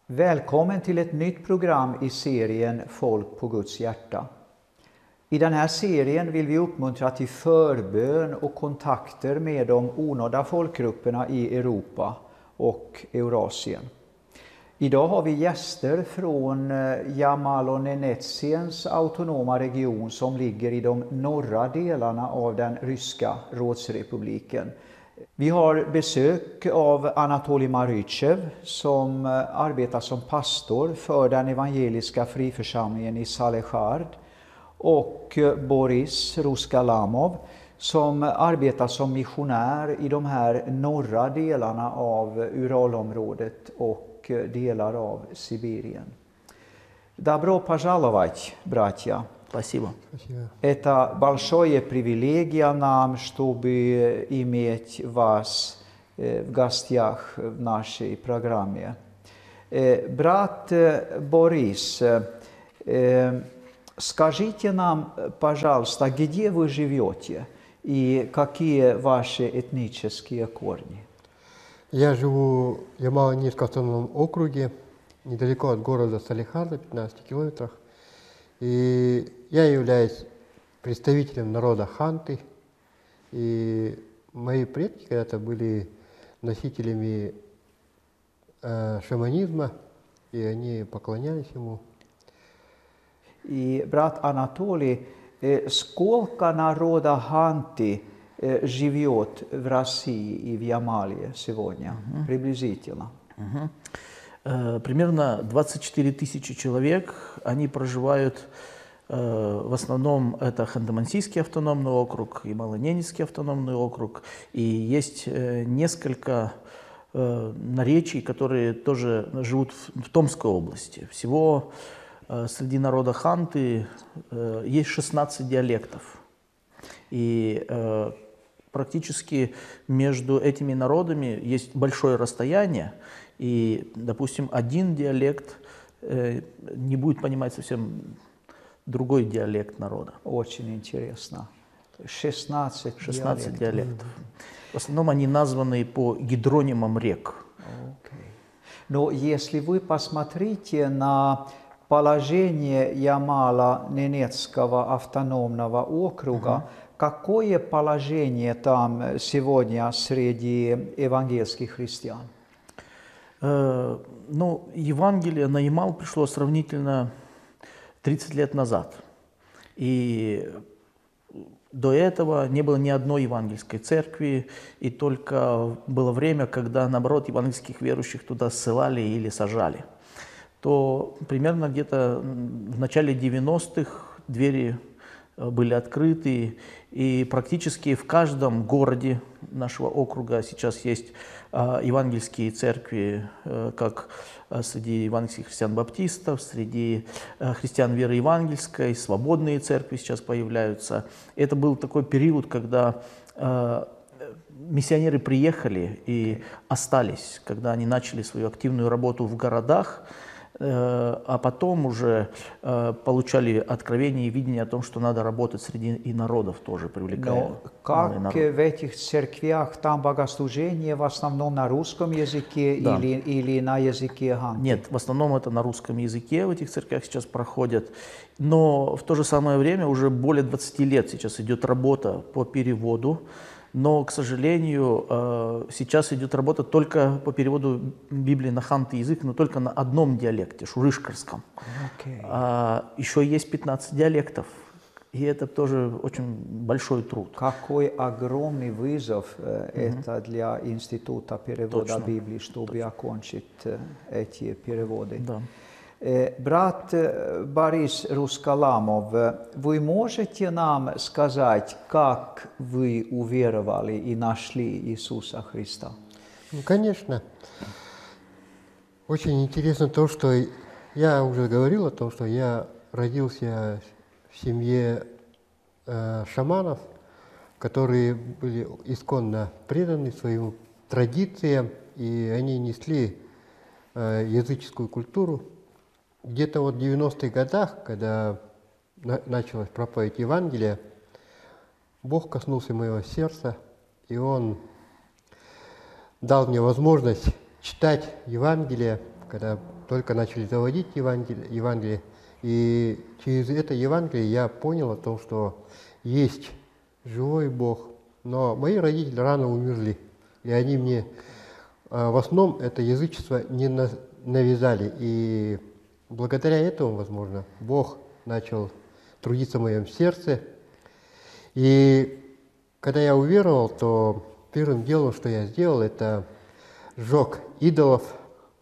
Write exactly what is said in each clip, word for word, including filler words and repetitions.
Välkommen till ett nytt program i serien Folk på Guds hjärta. I den här serien vill vi uppmuntra till förbön och kontakter med de onådda folkgrupperna i Europa och Eurasien. Idag har vi gäster från Jamal och Nenetiens autonoma region som ligger i de norra delarna av den ryska rådsrepubliken. Vi har besök av Anatolij Marychev som arbetar som pastor för den evangeliska friförsamlingen i Salechard och Boris Ruskalamov som arbetar som missionär i de här norra delarna av Uralområdet och delar av Sibirien. Добро пожаловать, братья. Спасибо. Это большое привилегия нам, чтобы иметь вас в гостях в нашей программе. Брат Борис, скажите нам, пожалуйста, где вы живете и какие ваши этнические корни? Я живу в Ямало-Ненецком автономном округе, недалеко от города Салехарда, в пятнадцати километрах. И я являюсь представителем народа ханты. И мои предки когда-то были носителями э, шаманизма, и они поклонялись ему. И брат Анатолий, сколько народа ханты живет в России и в Ямале сегодня, uh-huh. приблизительно? Uh-huh. Uh, примерно двадцать четыре тысячи человек. Они проживают, uh, в основном это Ханты-Мансийский автономный округ, Ямало-Ненецкий автономный округ. И есть uh, несколько uh, наречий, которые тоже живут в, в Томской области. Всего uh, среди народа ханты uh, есть шестнадцать диалектов. И uh, практически между этими народами есть большое расстояние, и, допустим, один диалект э, не будет понимать совсем другой диалект народа. Очень интересно. шестнадцать, шестнадцать диалектов. В основном они названы по гидронимам рек. Okay. Но если вы посмотрите на положение Ямало-Ненецкого автономного округа, uh-huh. какое положение там сегодня среди евангельских христиан? Э, ну, Евангелие на Ямал пришло сравнительно тридцать лет назад. И до этого не было ни одной евангельской церкви, и только было время, когда, наоборот, евангельских верующих туда ссылали или сажали. То примерно где-то в начале девяностых двери были открыты, и практически в каждом городе нашего округа сейчас есть э, евангельские церкви, э, как среди евангельских христиан-баптистов, среди э, христиан веры евангельской, свободные церкви сейчас появляются. Это был такой период, когда э, миссионеры приехали и остались, когда они начали свою активную работу в городах, а потом уже э, получали откровение и видение о том, что надо работать среди и народов тоже, привлекая. Но как народ. В этих церквях там богослужение в основном на русском языке, да. или, или на языке ханты? Нет, в основном это на русском языке в этих церквях сейчас проходят. Но в то же самое время уже более двадцати лет сейчас идет работа по переводу. Но, к сожалению, сейчас идет работа только по переводу Библии на ханты язык, но только на одном диалекте, шурышкарском. Okay. А еще есть пятнадцать диалектов, и это тоже очень большой труд. Какой огромный вызов mm-hmm. это для Института перевода Точно. Библии, чтобы Точно. Окончить эти переводы. Да. Брат Борис Рускаламов, вы можете нам сказать, как вы уверовали и нашли Иисуса Христа? Ну, конечно. Очень интересно то, что я уже говорил о том, что я родился в семье э, шаманов, которые были исконно преданы своим традициям, и они несли э, языческую культуру. Где-то вот в девяностых годах, когда на началась проповедь Евангелия, Бог коснулся моего сердца, и Он дал мне возможность читать Евангелие, в когда только начали заводить Евангелие, Евангелие. И через это Евангелие я понял о том, что есть живой Бог. Но мои родители рано умерли, и они мне в основном это язычество не навязали. И благодаря этому, возможно, Бог начал трудиться в моем сердце. И когда я уверовал, то первым делом, что я сделал, это сжег идолов.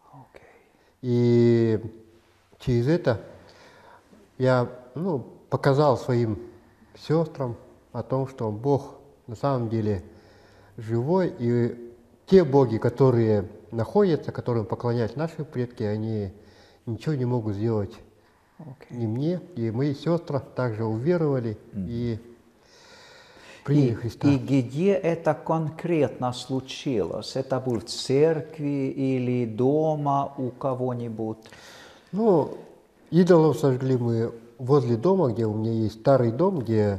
И через это я ну, показал своим сестрам о том, что Бог на самом деле живой, и те боги, которые находятся, которым поклонялись наши предки, они ничего не могут сделать okay. ни мне, и мои сестры также уверовали mm. и приняли и, Христа. И где это конкретно случилось? Это было в церкви или дома у кого-нибудь? Ну, идолов сожгли мы возле дома, где у меня есть старый дом, где